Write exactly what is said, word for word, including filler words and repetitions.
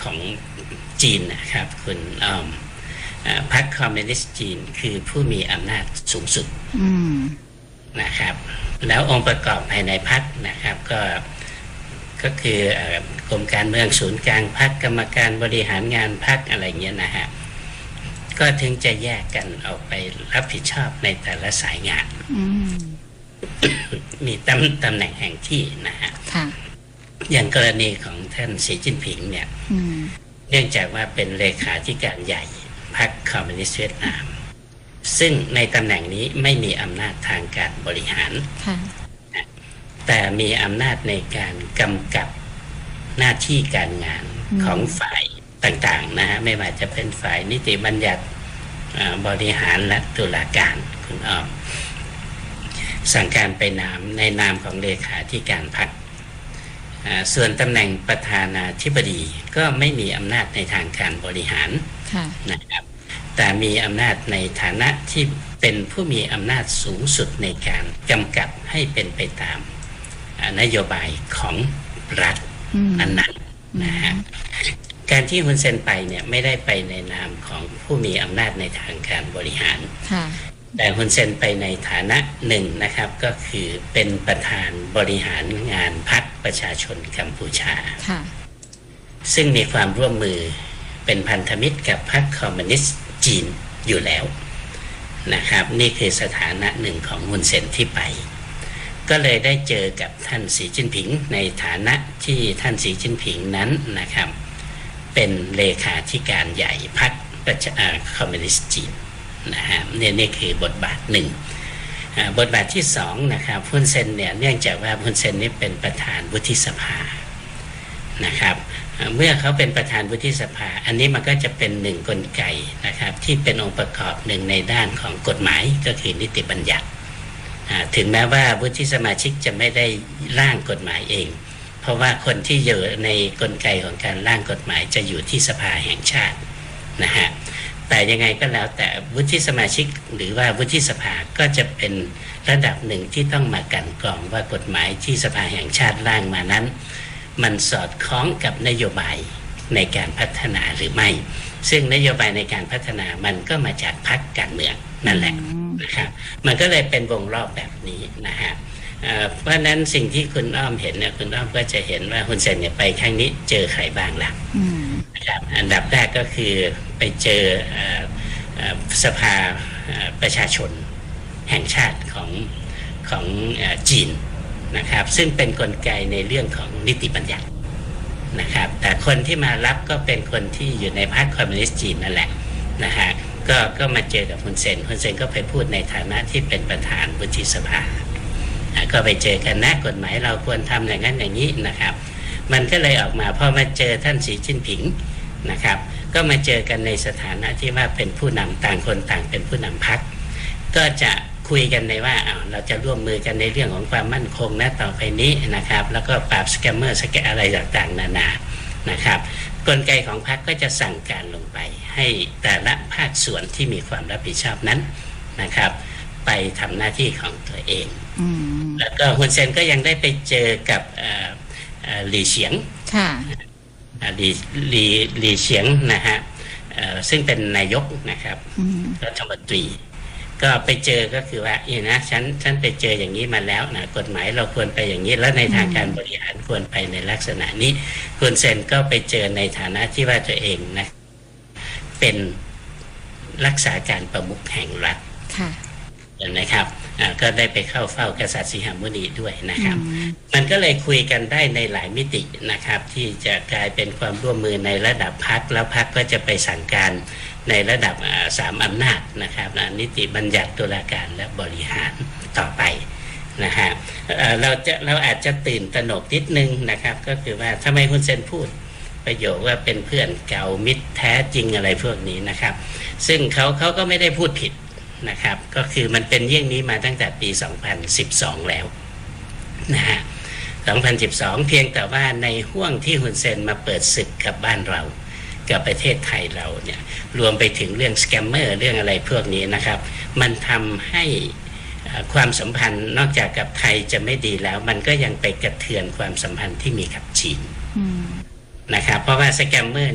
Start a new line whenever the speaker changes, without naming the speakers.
ของจีนนะครับคุณอ้อมพรรคคอมมิวนิสต์จีนคือผู้มีอำนาจสูงสุดนะครับแล้วองค์ประกอบภายในพรรคนะครับก็ก็คือกรมการเมืองศูนย์กลางพรรคกรรมการบริหารงานพรรคอะไรเงี้ยนะฮะก็ถึงจะแยกกันออกไปรับผิดชอบในแต่ละสายงานมีตำตำแหน่งแห่งที่นะฮะอย่างกรณีของท่านสีจิ้นผิงเนี่ยเนื่องจากว่าเป็นเลขาธิการใหญ่พรรคคอมมิวนิสต์เวียดนามซึ่งในตำแหน่งนี้ไม่มีอำนาจทางการบริหารแต่มีอำนาจในการกำกับหน้าที่การงานของฝ่ายต่างๆนะฮะไม่ว่าจะเป็นฝ่ายนิติบัญญัติบริหารและตุลาการคุณอ้อมสั่งการไปนามในนามของเลขาธิการพรรคส่วนตำแหน่งประธานาธิบดีก็ไม่มีอำนาจในทางการบริหารนะครับแต่มีอำนาจในฐานะที่เป็นผู้มีอำนาจสูงสุดในการกำกับให้เป็นไปตามนโยบายของรัฐนั้นๆนะฮะการที่ฮุนเซนไปเนี่ยไม่ได้ไปในนามของผู้มีอำนาจในทางการบริหารแต่ฮุนเซนไปในฐานะหนึ่งนะครับก็คือเป็นประธานบริหารงานพรรคประชาชนกัมพูชาซึ่งมีความร่วมมือเป็นพันธมิตรกับพรรคคอมมิวนิสต์จีนอยู่แล้วนะครับนี่คือสถานะหนึ่งของฮุนเซนที่ไปก็เลยได้เจอกับท่านสีจิ้นผิงในฐานะที่ท่านสีจิ้นผิงนั้นนะครับเป็นเลขาธิการใหญ่พรรคประชาคอมมิวนิสต์จีนนะฮะนี่นี่คือบทบาทหนึ่งบทบาทที่สองนะครับฮุนเซนเนี่ยเนื่องจากว่าฮุนเซนนี่เป็นประธานวุฒิสภานะครับเมื่อเขาเป็นประธานวุฒิสภาอันนี้มันก็จะเป็นหนึ่งกลไกนะครับที่เป็นองค์ประกอบหนึ่งในด้านของกฎหมายก็คือนิติบัญญัติถึงแม้ว่าวุฒิสมาชิกจะไม่ได้ร่างกฎหมายเองเพราะว่าคนที่อยู่ในกลไกของการร่างกฎหมายจะอยู่ที่สภาแห่งชาตินะฮะแต่ยังไงก็แล้วแต่วุฒิสมาชิกหรือว่าวุฒิสภาก็จะเป็นระดับหนึ่งที่ต้องมากันกรองว่ากฎหมายที่สภาแห่งชาติร่างมานั้นมันสอดคล้องกับนโยบายในการพัฒนาหรือไม่ซึ่งนโยบายในการพัฒนามันก็มาจากพรรคการเมืองนั่นแหละนะครับมันก็เลยเป็นวงรอบแบบนี้นะฮะเพราะนั้นสิ่งที่คุณอ้อมเห็นเนี่ยคุณอ้อมก็จะเห็นว่าฮุนเซนเนี่ยไปครั้งนี้เจอใครบ้างล่ะนะครับอันดับแรกก็คือไปเจอสภาประชาชนแห่งชาติของของจีนนะครับซึ่งเป็นกลไกในเรื่องของนิติบัญญัตินะครับแต่คนที่มารับก็เป็นคนที่อยู่ในพรรคคอมมิวนิสต์จีนนั่นแหละนะฮะก็ก็มาเจอกับฮุนเซนฮุนเซนก็ไปพูดในฐานะที่เป็นประธานวุฒิสภาก็ไปเจอกันนะกฎหมายเราควรทำอย่างนั้นอย่างนี้นะครับมันก็เลยออกมาพอมาเจอท่านสีจิ้นผิงนะครับก็มาเจอกันในสถานะที่ว่าเป็นผู้นำต่างคนต่างเป็นผู้นำพรรคก็จะคุยกันในว่าอ้าวเราจะร่วมมือกันในเรื่องของความมั่นคงนะต่อไปนี้นะครับแล้วก็ปราบสแกมเมอร์สแกอะไรต่างๆนานานะครับกลไกของพรรคก็จะสั่งการลงไปให้แต่ละภาคส่วนที่มีความรับผิดชอบนั้นนะครับไปทำหน้าที่ของตัวเองแล้วก็ฮุนเซนก็ยังได้ไปเจอกับหลี่เฉียงหลี่หลี่หลี่เฉียงนะฮะซึ่งเป็นนายกนะครับรัฐมนตรีก็ไปเจอก็คือว่านี่นะฉันฉันไปเจออย่างนี้มาแล้วนะกฎหมายเราควรไปอย่างนี้แล้วในทางการบริหารควรไปในลักษณะนี้ฮุนเซนก็ไปเจอในฐานะที่ว่าตัวเองนะเป็นรักษาการประมุขแห่งรัฐนะครับก็ได้ไปเข้าเฝ้ากษัตริย์สิงหมุนีด้วยนะครับมันก็เลยคุยกันได้ในหลายมิตินะครับที่จะกลายเป็นความร่วมมือในระดับพรรคแล้วพรรคก็จะไปสั่งการในระดับสามอำนาจนะครับนิติบัญญัติตุลาการและบริหารต่อไปนะฮะเราจะเราอาจจะตื่นตระหนกนิดนึงนะครับก็คือว่าทำไมฮุนเซนพูดประโยคว่าเป็นเพื่อนเก่ามิตรแท้จริงอะไรพวกนี้นะครับซึ่งเขาเขาก็ไม่ได้พูดผิดนะครับก็คือมันเป็นเยี่ยงนี้มาตั้งแต่ปีสองพันสิบสองแล้วนะฮะสองพันสิบสองเพียงแต่ว่าในห่วงที่ฮุนเซนมาเปิดศึกกับบ้านเรากับประเทศไทยเราเนี่ยรวมไปถึงเรื่องสแกมเมอร์เรื่องอะไรพวกนี้นะครับมันทำให้ความสัมพันธ์นอกจากกับไทยจะไม่ดีแล้วมันก็ยังไปกระเทือนความสัมพันธ์ที่มีกับจีนนะครับเพราะว่าสแกมเมอร์